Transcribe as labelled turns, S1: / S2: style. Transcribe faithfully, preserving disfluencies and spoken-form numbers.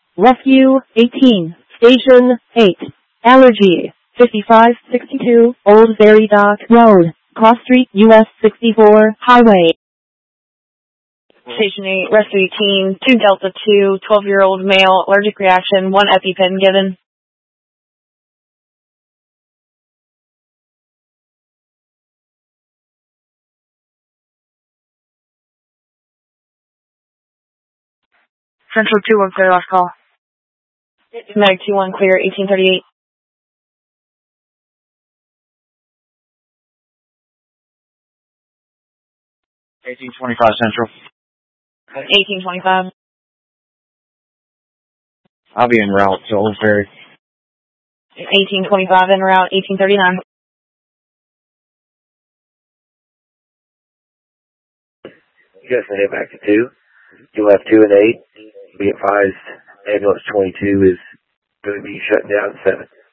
S1: Rescue eighteen, Station eight, Allergy, fifty-five sixty-two, Old Ferry Dock Road, Cross Street, U S sixty-four, Highway.
S2: Station eight, Rescue eighteen, two Delta two, twelve-year-old male, allergic reaction, one EpiPen given. Central two one clear, last call. Medic two one clear, eighteen thirty-eight.
S3: eighteen twenty-five Central.
S2: eighteen twenty-five.
S3: I'll be en route to Old Ferry.
S2: eighteen twenty-five en route, eighteen thirty-nine.
S4: You guys can head back to two. You'll have two and eight. Be advised, ambulance twenty-two is going to be shut down at seven.